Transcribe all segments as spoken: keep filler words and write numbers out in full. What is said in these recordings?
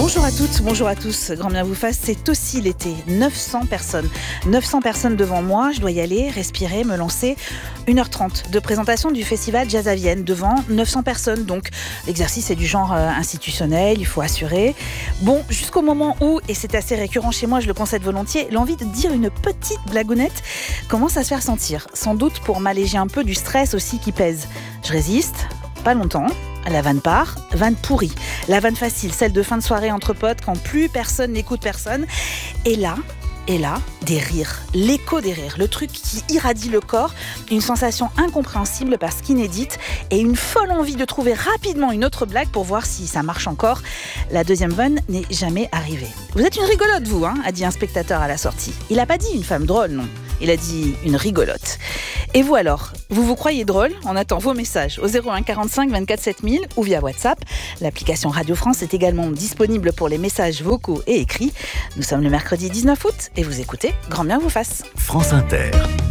Bonjour à toutes, bonjour à tous, grand bien vous fasse, c'est aussi l'été, neuf cents personnes. neuf cents personnes devant moi, je dois y aller, respirer, me lancer. une heure trente de présentation du festival Jazz à Vienne devant neuf cents personnes. Donc l'exercice est du genre euh, institutionnel, il faut assurer. Bon, jusqu'au moment où, et c'est assez récurrent chez moi, je le concède volontiers, l'envie de dire une petite blagounette commence à se faire sentir. Sans doute pour m'alléger un peu du stress aussi qui pèse. Je résiste, pas longtemps. La vanne part, vanne pourrie. La vanne facile, celle de fin de soirée entre potes quand plus personne n'écoute personne. Et là, et là, des rires, l'écho des rires, le truc qui irradie le corps, une sensation incompréhensible parce qu'inédite et une folle envie de trouver rapidement une autre blague pour voir si ça marche encore. La deuxième vanne n'est jamais arrivée. Vous êtes une rigolote, vous, hein, a dit un spectateur à la sortie. Il n'a pas dit une femme drôle, non. Il a dit une rigolote. Et vous alors, vous vous croyez drôle ? On attend vos messages au zéro un quarante-cinq vingt-quatre sept mille ou via WhatsApp. L'application Radio France est également disponible pour les messages vocaux et écrits. Nous sommes le mercredi dix-neuf août et vous écoutez Grand bien vous fasse. France Inter.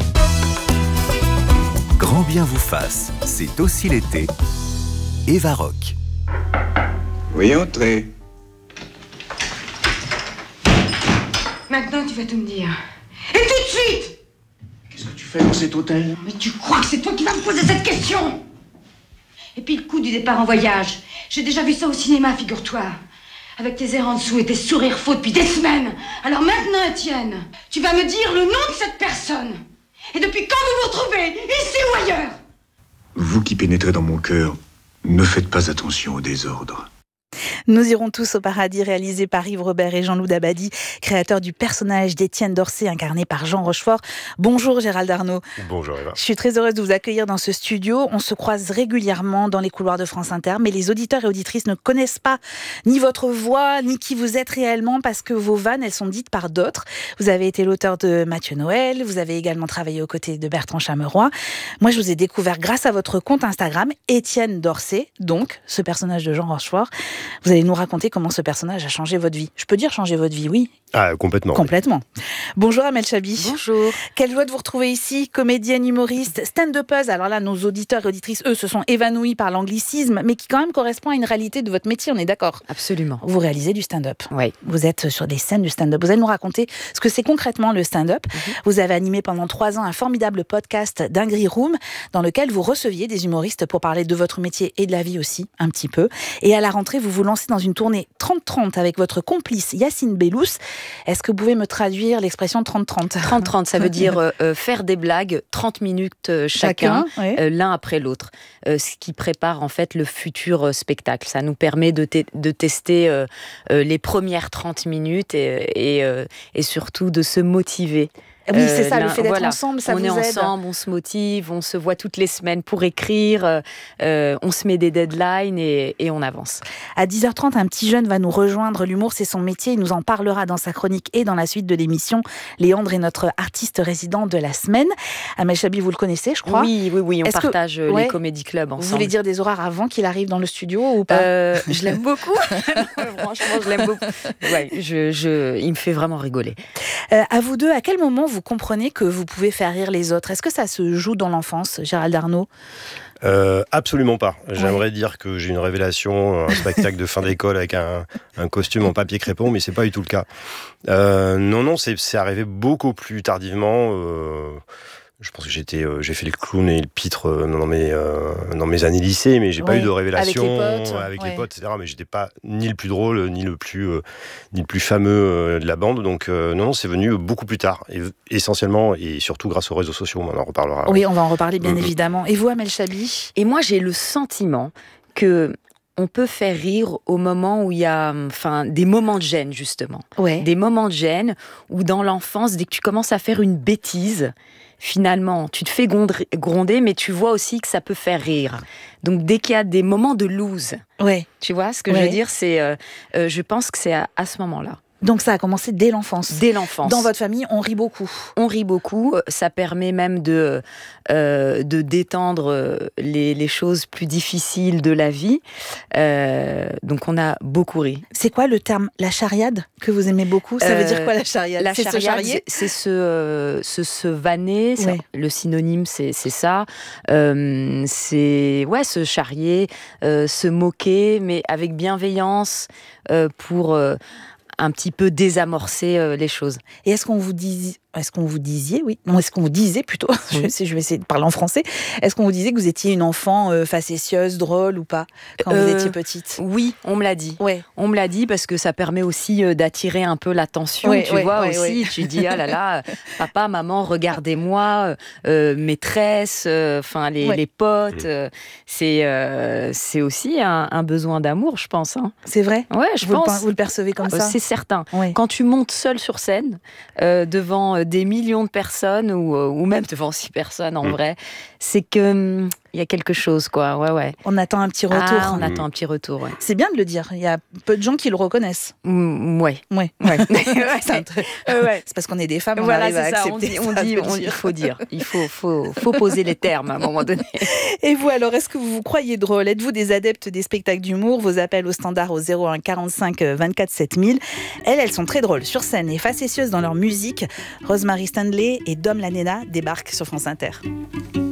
Grand bien vous fasse, c'est aussi l'été. Eva Rock. Oui, entrez. Maintenant, tu vas tout me dire. Et tout de suite! Qu'est-ce que tu fais dans cet hôtel? Mais tu crois que c'est toi qui vas me poser cette question? Et puis le coup du départ en voyage. J'ai déjà vu ça au cinéma, figure-toi. Avec tes airs en dessous et tes sourires faux depuis des semaines. Alors maintenant, Étienne, tu vas me dire le nom de cette personne. Et depuis quand vous vous retrouvez, ici ou ailleurs? Vous qui pénétrez dans mon cœur, ne faites pas attention au désordre. Nous irons tous au paradis, réalisé par Yves Robert et Jean-Loup Dabadi, créateur du personnage d'Étienne Dorsey, incarné par Jean Rochefort. Bonjour Gérald Arnaud. Bonjour Eva. Je suis très heureuse de vous accueillir dans ce studio. On se croise régulièrement dans les couloirs de France Inter, mais les auditeurs et auditrices ne connaissent pas ni votre voix, ni qui vous êtes réellement, parce que vos vannes, elles sont dites par d'autres. Vous avez été l'auteur de Mathieu Noël, vous avez également travaillé aux côtés de Bertrand Chameroy. Moi, je vous ai découvert grâce à votre compte Instagram, Étienne Dorsey, donc ce personnage de Jean Rochefort. Vous allez nous raconter comment ce personnage a changé votre vie. Je peux dire changer votre vie, oui? Ah, complètement. Complètement. Oui. Bonjour Amel Chabi. Bonjour. Quelle joie de vous retrouver ici, comédienne, humoriste, stand-upeuse. Alors là, nos auditeurs et auditrices, eux, se sont évanouis par l'anglicisme, mais qui quand même correspond à une réalité de votre métier, on est d'accord? Absolument. Vous réalisez du stand-up. Oui. Vous êtes sur des scènes du stand-up. Vous allez nous raconter ce que c'est concrètement le stand-up. Mm-hmm. Vous avez animé pendant trois ans un formidable podcast d'Ingrid Room, dans lequel vous receviez des humoristes pour parler de votre métier et de la vie aussi, un petit peu. Et à la rentrée, vous vous lancez dans une tournée trente trente avec votre complice Yacine Bellous. Est-ce que vous pouvez me traduire l'expression trente trente? trente trente, ça veut dire euh, faire des blagues trente minutes euh, chacun, chacun oui. euh, l'un après l'autre. Euh, ce qui prépare en fait le futur euh, spectacle. Ça nous permet de, te- de tester euh, euh, les premières trente minutes et, et, euh, et surtout de se motiver. Oui, c'est ça, euh, le fait d'être voilà, ensemble, ça on vous est aide. ensemble, on se motive, on se voit toutes les semaines pour écrire, euh, on se met des deadlines et, et on avance. À dix heures trente, un petit jeune va nous rejoindre. L'humour, c'est son métier. Il nous en parlera dans sa chronique et dans la suite de l'émission. Léandre est notre artiste résident de la semaine. Amel Chabi, vous le connaissez, je crois. Oui, oui, oui, on Est-ce partage que, les ouais, comédie clubs ensemble. Vous voulez dire des horaires avant qu'il arrive dans le studio ou pas? euh, Je l'aime beaucoup. Franchement, je l'aime beaucoup. Ouais, je, je, il me fait vraiment rigoler. Euh, à vous deux, à quel moment vous comprenez que vous pouvez faire rire les autres? Est-ce que ça se joue dans l'enfance, Gérald Arnaud? Euh, absolument pas. J'aimerais ouais. dire que j'ai une révélation, un spectacle de fin d'école avec un, un costume en papier crépon, mais c'est pas du tout le cas. Euh, non, non, c'est, c'est arrivé beaucoup plus tardivement. Euh, je pense que j'étais, euh, j'ai fait le clown et le pitre euh, dans mes euh, dans mes années lycée, mais j'ai ouais. pas eu de révélation avec les potes, avec ouais. les potes, et cetera. Mais j'étais pas ni le plus drôle, ni le plus euh, ni le plus fameux euh, de la bande. Donc euh, non, non, c'est venu beaucoup plus tard, et essentiellement et surtout grâce aux réseaux sociaux. On en reparlera. Oui, on va en reparler bien mmh. évidemment. Et vous, Amel Chabi? Et moi, j'ai le sentiment que on peut faire rire au moment où il y a enfin, des moments de gêne, justement. Ouais. Des moments de gêne où, dans l'enfance, dès que tu commences à faire une bêtise, finalement, tu te fais gronder, mais tu vois aussi que ça peut faire rire. Donc, dès qu'il y a des moments de lose, ouais. tu vois ce que ouais. je veux dire, c'est, euh, euh, je pense que c'est à, à ce moment-là. Donc ça a commencé dès l'enfance. Dès l'enfance. Dans votre famille, on rit beaucoup. On rit beaucoup. Ça permet même de, euh, de détendre les, les choses plus difficiles de la vie. Euh, donc on a beaucoup ri. C'est quoi le terme, la chariade, que vous aimez beaucoup? Ça veut dire quoi la chariade? La c'est chariade, se charrier, c'est se, euh, se, se vanner. Ouais. Ça, le synonyme, c'est, c'est ça. Euh, c'est ouais, se charrier, euh, se moquer, mais avec bienveillance euh, pour euh, un petit peu désamorcer euh, les choses. Et est-ce qu'on vous dit... Est-ce qu'on vous disiez, oui, non, est-ce qu'on vous disait plutôt, oui. je, sais, je vais essayer de parler en français, est-ce qu'on vous disait que vous étiez une enfant euh, facétieuse, drôle ou pas, quand euh, vous étiez petite? Oui, on me l'a dit. Ouais. On me l'a dit parce que ça permet aussi euh, d'attirer un peu l'attention, ouais, tu ouais, vois, ouais, aussi. Ouais. Tu dis, ah là là, papa, maman, regardez-moi, euh, maîtresse, enfin, euh, les, ouais. les potes. Euh, c'est, euh, c'est aussi un, un besoin d'amour, je pense. Hein. C'est vrai? Ouais, je vous pense. Le, vous le percevez comme ça? C'est certain. Ouais. Quand tu montes seul sur scène, euh, devant des millions de personnes ou, ou même devant six personnes en mmh. vrai, c'est que hum, il y a quelque chose, quoi. Ouais, ouais. On attend un petit retour. Ah, on mmh. attend un petit retour, ouais. C'est bien de le dire. Il y a peu de gens qui le reconnaissent. Mmh, ouais. Ouais. ouais. c'est, tr... ouais. c'est parce qu'on est des femmes, on voilà, arrive à ça. accepter on dit, on dit, on, il faut dire. Il faut, faut, faut poser les termes à un moment donné. Et vous, alors, est-ce que vous vous croyez drôle? Êtes-vous des adeptes des spectacles d'humour? Vos appels au standard au zéro un quarante-cinq vingt-quatre sept mille. Elles, elles sont très drôles sur scène et facétieuses dans leur musique. Rosemary Stanley et Dom Lanena débarquent sur France Inter.